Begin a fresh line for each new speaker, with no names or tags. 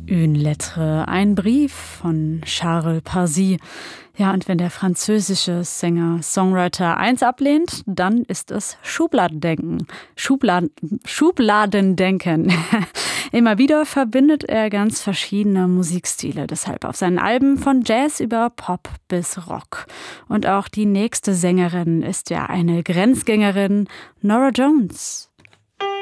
Une lettre, ein Brief von Charles Parsi. Ja, und wenn der französische Sänger-Songwriter eins ablehnt, dann ist es Schubladendenken. Schubladendenken. Immer wieder verbindet er ganz verschiedene Musikstile, deshalb auf seinen Alben von Jazz über Pop bis Rock. Und auch die nächste Sängerin ist ja eine Grenzgängerin, Norah Jones.